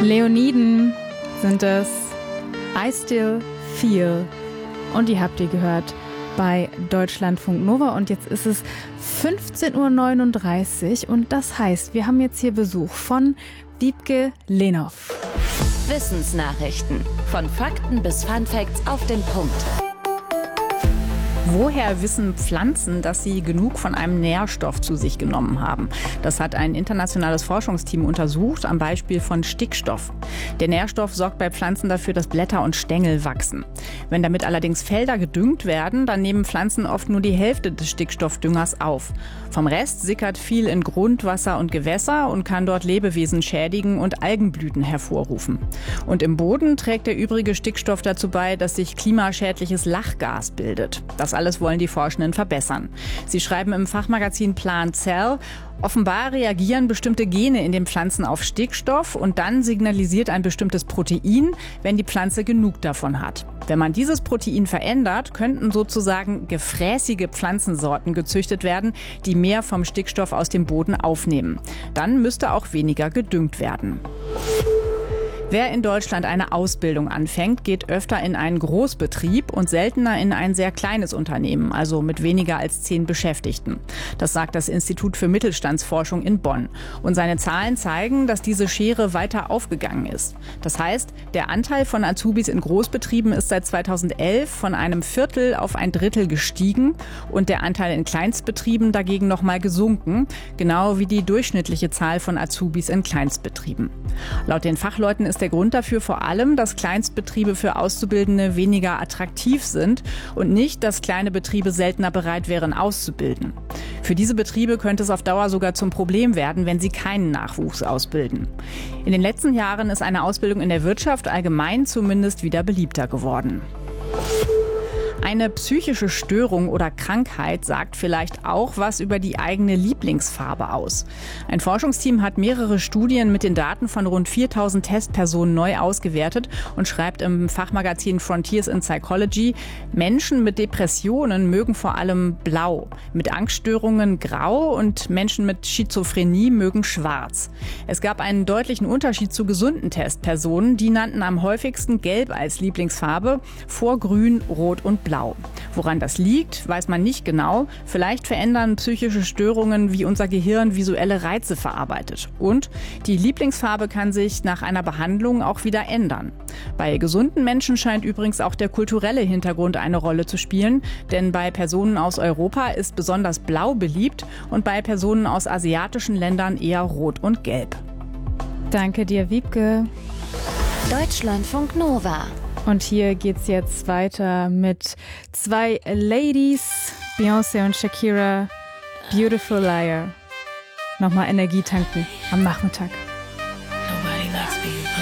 Leoniden sind es, I Still Feel. Und die habt ihr gehört bei Deutschlandfunk Nova. Und jetzt ist es 15.39 Uhr und das heißt, wir haben jetzt hier Besuch von Wiebke Lehnhoff. Wissensnachrichten. Von Fakten bis Funfacts auf den Punkt. Woher wissen Pflanzen, dass sie genug von einem Nährstoff zu sich genommen haben? Das hat ein internationales Forschungsteam untersucht, am Beispiel von Stickstoff. Der Nährstoff sorgt bei Pflanzen dafür, dass Blätter und Stängel wachsen. Wenn damit allerdings Felder gedüngt werden, dann nehmen Pflanzen oft nur die Hälfte des Stickstoffdüngers auf. Vom Rest sickert viel in Grundwasser und Gewässer und kann dort Lebewesen schädigen und Algenblüten hervorrufen. Und im Boden trägt der übrige Stickstoff dazu bei, dass sich klimaschädliches Lachgas bildet. Das alles wollen die Forschenden verbessern. Sie schreiben im Fachmagazin Plant Cell, offenbar reagieren bestimmte Gene in den Pflanzen auf Stickstoff und dann signalisiert ein bestimmtes Protein, wenn die Pflanze genug davon hat. Wenn man dieses Protein verändert, könnten sozusagen gefräßige Pflanzensorten gezüchtet werden, die mehr vom Stickstoff aus dem Boden aufnehmen. Dann müsste auch weniger gedüngt werden. Wer in Deutschland eine Ausbildung anfängt, geht öfter in einen Großbetrieb und seltener in ein sehr kleines Unternehmen, also mit weniger als 10 Beschäftigten. Das sagt das Institut für Mittelstandsforschung in Bonn. Und seine Zahlen zeigen, dass diese Schere weiter aufgegangen ist. Das heißt, der Anteil von Azubis in Großbetrieben ist seit 2011 von einem Viertel auf ein Drittel gestiegen und der Anteil in Kleinstbetrieben dagegen nochmal gesunken, genau wie die durchschnittliche Zahl von Azubis in Kleinstbetrieben. Laut den Fachleuten ist der Grund dafür vor allem, dass Kleinstbetriebe für Auszubildende weniger attraktiv sind und nicht, dass kleine Betriebe seltener bereit wären, auszubilden. Für diese Betriebe könnte es auf Dauer sogar zum Problem werden, wenn sie keinen Nachwuchs ausbilden. In den letzten Jahren ist eine Ausbildung in der Wirtschaft allgemein zumindest wieder beliebter geworden. Eine psychische Störung oder Krankheit sagt vielleicht auch was über die eigene Lieblingsfarbe aus. Ein Forschungsteam hat mehrere Studien mit den Daten von rund 4000 Testpersonen neu ausgewertet und schreibt im Fachmagazin Frontiers in Psychology, Menschen mit Depressionen mögen vor allem blau, mit Angststörungen grau und Menschen mit Schizophrenie mögen schwarz. Es gab einen deutlichen Unterschied zu gesunden Testpersonen, die nannten am häufigsten gelb als Lieblingsfarbe, vor grün, rot und blau. Woran das liegt, weiß man nicht genau. Vielleicht verändern psychische Störungen, wie unser Gehirn visuelle Reize verarbeitet. Und die Lieblingsfarbe kann sich nach einer Behandlung auch wieder ändern. Bei gesunden Menschen scheint übrigens auch der kulturelle Hintergrund eine Rolle zu spielen. Denn bei Personen aus Europa ist besonders blau beliebt und bei Personen aus asiatischen Ländern eher rot und gelb. Danke dir, Wiebke. Deutschlandfunk Nova. Und hier geht's jetzt weiter mit 2 Ladies, Beyoncé und Shakira, Beautiful Liar. Nochmal Energie tanken am Nachmittag.